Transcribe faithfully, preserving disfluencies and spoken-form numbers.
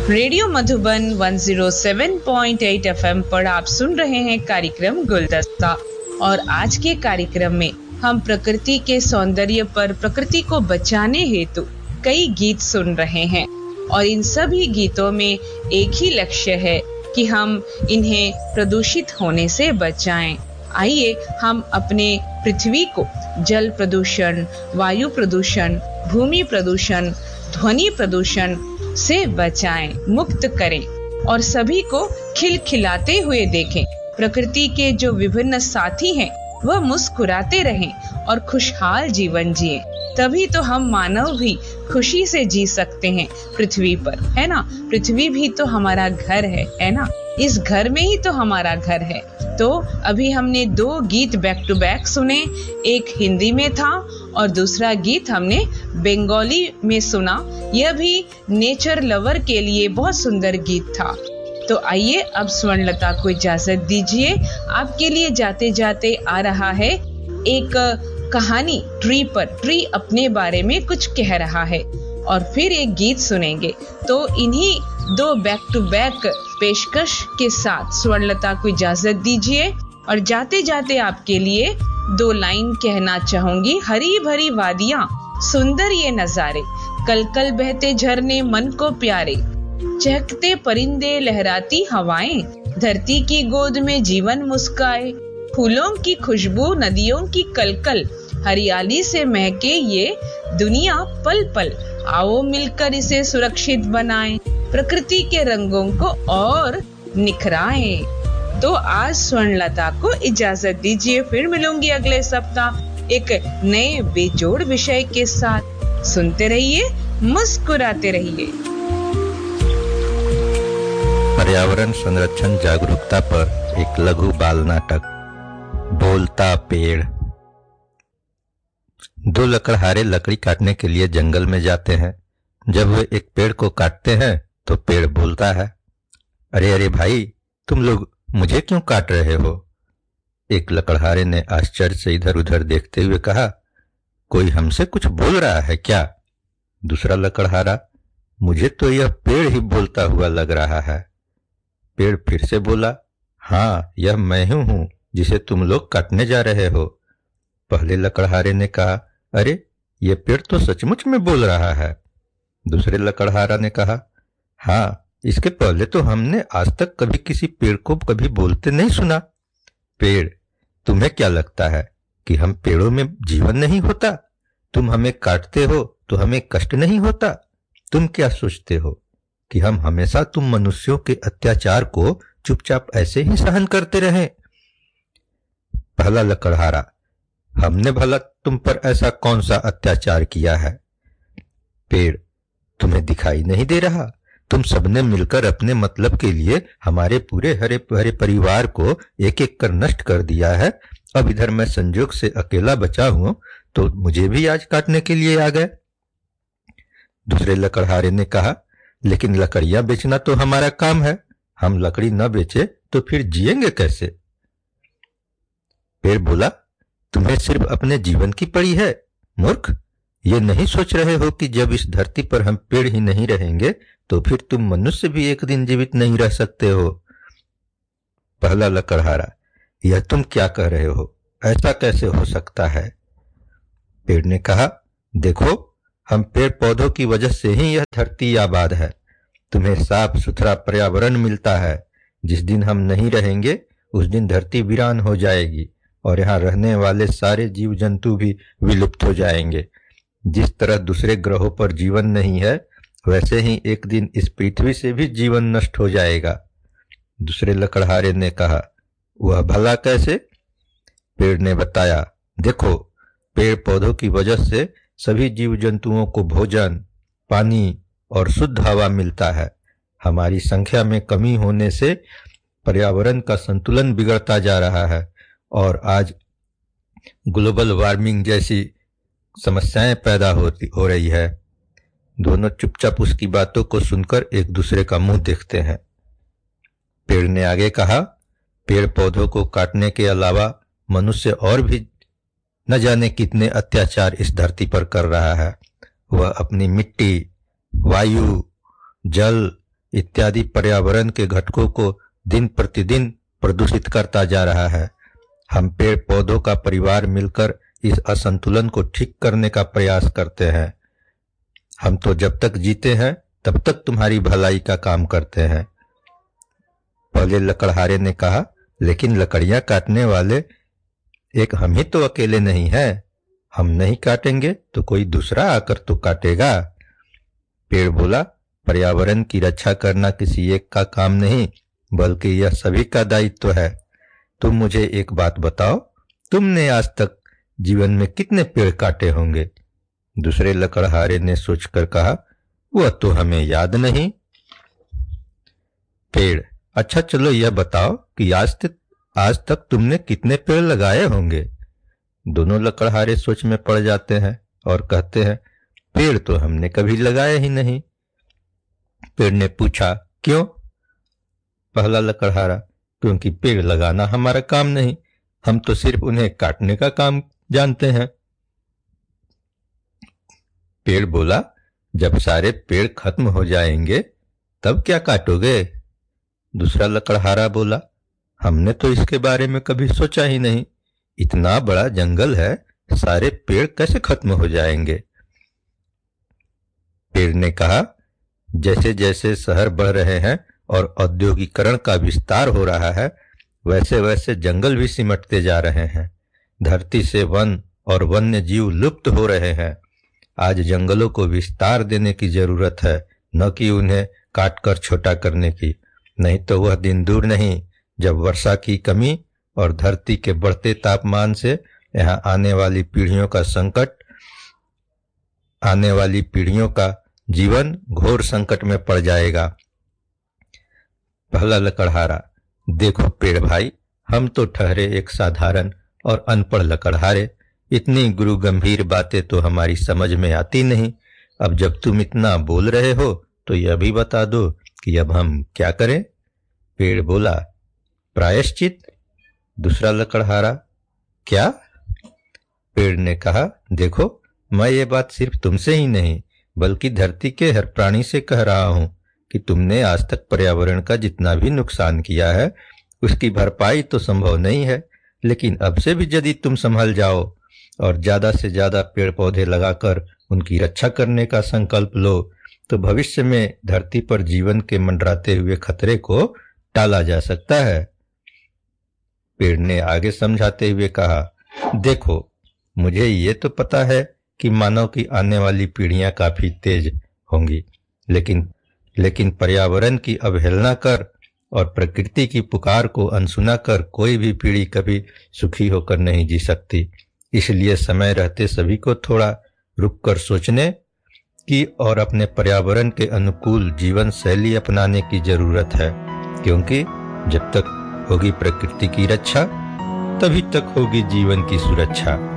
Radio Madhuban एक सौ सात पॉइंट आठ एफएम पर आप सुन रहे हैं कार्यक्रम गुलदस्ता। और आज के कार्यक्रम में हम प्रकृति के सौंदर्य पर, प्रकृति को बचाने हेतु कई गीत सुन रहे हैं और इन सभी गीतों में एक ही लक्ष्य है कि हम इन्हें प्रदूषित होने से बचाएं। आइए हम अपने पृथ्वी को जल प्रदूषण, वायु प्रदूषण, भूमि प्रदूषण, ध्वनि प्रदूषण से बचाएं, मुक्त करें और सभी को खिलखिलाते हुए देखें। प्रकृति के जो विभिन्न साथी हैं वह मुस्कुराते रहें और खुशहाल जीवन जिएं। तभी तो हम मानव भी खुशी से जी सकते हैं पृथ्वी पर, है ना। पृथ्वी भी तो हमारा घर है, है ना। इस घर में ही तो हमारा घर है। तो अभी हमने दो गीत बैक टू बैक सुने, एक हिंदी में था और दूसरा गीत हमने बंगाली में सुना। यह भी नेचर लवर के लिए बहुत सुंदर गीत था। तो आइए अब स्वर्णलता को इजाजत दीजिए। आपके लिए जाते जाते आ रहा है एक कहानी ट्री पर। ट्री अपने बारे में कुछ कह रहा है और फिर एक गीत सुनेंगे। तो इन्हीं दो बैक टू बैक पेशकश के साथ स्वर्णलता को इजाजत दीजिए और जाते जाते आपके लिए दो लाइन कहना चाहूंगी। हरी भरी वादियां, सुंदर ये नजारे, कल कल बहते झरने मन को प्यारे, चहकते परिंदे, लहराती हवाएं, धरती की गोद में जीवन मुस्काए, फूलों की खुशबू, नदियों की कलकल, हरियाली से महके ये दुनिया पल पल, आओ मिलकर इसे सुरक्षित बनाएं, प्रकृति के रंगों को और निखराएं। तो आज स्वर्णलता को इजाजत दीजिए, फिर मिलूंगी अगले सप्ताह एक नए बेजोड़ विषय के साथ। सुनते रहिए, मुस्कुराते रहिए। पर्यावरण संरक्षण जागरूकता पर एक लघु बाल नाटक, बोलता पेड़। दो लकड़हारे लकड़ी काटने के लिए जंगल में जाते हैं। जब वे एक पेड़ को काटते हैं तो पेड़ बोलता है, अरे अरे भाई, तुम लोग मुझे क्यों काट रहे हो? एक लकड़हारे ने आश्चर्य से इधर उधर देखते हुए कहा, कोई हमसे कुछ बोल रहा है क्या? दूसरा लकड़हारा, मुझे तो यह पेड़ ही बोलता हुआ लग रहा है। पेड़ फिर से बोला, हाँ, यह मैं ही हूं जिसे तुम लोग काटने जा रहे हो। पहले लकड़हारे ने कहा, अरे यह पेड़ तो सचमुच में बोल रहा है। दूसरे लकड़हारा ने कहा, हाँ, इसके पहले तो हमने आज तक कभी किसी पेड़ को कभी बोलते नहीं सुना। पेड़, तुम्हें क्या लगता है कि हम पेड़ों में जीवन नहीं होता? तुम हमें काटते हो तो हमें कष्ट नहीं होता? तुम क्या सोचते हो कि हम हमेशा तुम मनुष्यों के अत्याचार को चुपचाप ऐसे ही सहन करते रहें? पहला लकड़हारा, हमने भला तुम पर ऐसा कौन सा अत्याचार किया है? पेड़, तुम्हें दिखाई नहीं दे रहा? तुम सबने मिलकर अपने मतलब के लिए हमारे पूरे हरे भरे परिवार को एक एक कर नष्ट कर दिया है। अब इधर मैं संजोग से अकेला बचा हूं तो मुझे भी आज काटने के लिए आ गए। दूसरे लकड़हारे ने कहा, लेकिन लकड़ियां बेचना तो हमारा काम है। हम लकड़ी न बेचे तो फिर जिएंगे कैसे? पेड़ बोला, तुम्हें सिर्फ अपने जीवन की पड़ी है, मूर्ख। ये नहीं सोच रहे हो कि जब इस धरती पर हम पेड़ ही नहीं रहेंगे तो फिर तुम मनुष्य भी एक दिन जीवित नहीं रह सकते हो। पहला लकड़हारा, यह तुम क्या कह रहे हो? ऐसा कैसे हो सकता है? पेड़ ने कहा, देखो, हम पेड़ पौधों की वजह से ही यह धरती आबाद है। तुम्हें साफ सुथरा पर्यावरण मिलता है। जिस दिन हम नहीं रहेंगे उस दिन धरती वीरान हो जाएगी और यहाँ रहने वाले सारे जीव जंतु भी विलुप्त हो जाएंगे। जिस तरह दूसरे ग्रहों पर जीवन नहीं है, वैसे ही एक दिन इस पृथ्वी से भी जीवन नष्ट हो जाएगा। दूसरे लकड़हारे ने कहा, वह भला कैसे? पेड़ ने बताया, देखो, पेड़ पौधों की वजह से सभी जीव जंतुओं को भोजन, पानी और शुद्ध हवा मिलता है। हमारी संख्या में कमी होने से पर्यावरण का संतुलन बिगड़ता जा रहा है और आज ग्लोबल वार्मिंग जैसी समस्याएं पैदा होती हो रही है। दोनों चुपचाप उसकी बातों को सुनकर एक दूसरे का मुंह देखते हैं। पेड़ ने आगे कहा, पेड़ पौधों को काटने के अलावा मनुष्य और भी न जाने कितने अत्याचार इस धरती पर कर रहा है। वह अपनी मिट्टी, वायु, जल इत्यादि पर्यावरण के घटकों को दिन प्रतिदिन प्रदूषित करता जा रहा है। हम पेड़ पौधों का परिवार मिलकर इस असंतुलन को ठीक करने का प्रयास करते हैं। हम तो जब तक जीते हैं तब तक तुम्हारी भलाई का काम करते हैं। पहले लकड़हारे ने कहा, लेकिन लकड़ियां काटने वाले एक हम ही तो अकेले नहीं हैं। हम नहीं काटेंगे तो कोई दूसरा आकर तो काटेगा। पेड़ बोला, पर्यावरण की रक्षा करना किसी एक का काम नहीं, बल्कि यह सभी का दायित्व है। तुम मुझे एक बात बताओ, तुमने आज तक जीवन में कितने पेड़ काटे होंगे? दूसरे लकड़हारे ने सोचकर कहा, वह तो हमें याद नहीं। पेड़, अच्छा चलो यह बताओ कि आज तक आज तक तुमने कितने पेड़ लगाए होंगे? दोनों लकड़हारे सोच में पड़ जाते हैं और कहते हैं, पेड़ तो हमने कभी लगाए ही नहीं। पेड़ ने पूछा, क्यों? पहला लकड़हारा, क्योंकि पेड़ लगाना हमारा काम नहीं, हम तो सिर्फ उन्हें काटने का काम जानते हैं। पेड़ बोला, जब सारे पेड़ खत्म हो जाएंगे तब क्या काटोगे? दूसरा लकड़हारा बोला, हमने तो इसके बारे में कभी सोचा ही नहीं। इतना बड़ा जंगल है, सारे पेड़ कैसे खत्म हो जाएंगे? पेड़ ने कहा, जैसे जैसे शहर बढ़ रहे हैं और औद्योगिकरण का विस्तार हो रहा है, वैसे वैसे जंगल भी सिमटते जा रहे हैं। धरती से वन और वन्य जीव लुप्त हो रहे हैं। आज जंगलों को विस्तार देने की जरूरत है, न कि उन्हें काटकर छोटा करने की। नहीं तो वह दिन दूर नहीं जब वर्षा की कमी और धरती के बढ़ते तापमान से यहाँ आने वाली पीढ़ियों का संकट आने वाली पीढ़ियों का जीवन घोर संकट में पड़ जाएगा। पहला लकड़हारा, देखो पेड़ भाई, हम तो ठहरे एक साधारण और अनपढ़ लकड़हारे, इतनी गुरु गंभीर बातें तो हमारी समझ में आती नहीं। अब जब तुम इतना बोल रहे हो तो यह भी बता दो कि अब हम क्या करें? पेड़ बोला, प्रायश्चित। दूसरा लकड़हारा, क्या? पेड़ ने कहा, देखो मैं ये बात सिर्फ तुमसे ही नहीं बल्कि धरती के हर प्राणी से कह रहा हूं कि तुमने आज तक पर्यावरण का जितना भी नुकसान किया है उसकी भरपाई तो संभव नहीं है, लेकिन अब से भी यदि तुम संभल जाओ और ज्यादा से ज्यादा पेड़ पौधे लगाकर उनकी रक्षा करने का संकल्प लो तो भविष्य में धरती पर जीवन के मंडराते हुए खतरे को टाला जा सकता है। पेड़ ने आगे समझाते हुए कहा, देखो मुझे ये तो पता है कि मानव की आने वाली पीढ़ियां काफी तेज होंगी, लेकिन लेकिन पर्यावरण की अवहेलना कर और प्रकृति की पुकार को अनसुना कर कोई भी पीढ़ी कभी सुखी होकर नहीं जी सकती। इसलिए समय रहते सभी को थोड़ा रुककर सोचने की और अपने पर्यावरण के अनुकूल जीवन शैली अपनाने की जरूरत है, क्योंकि जब तक होगी प्रकृति की रक्षा तभी तक होगी जीवन की सुरक्षा।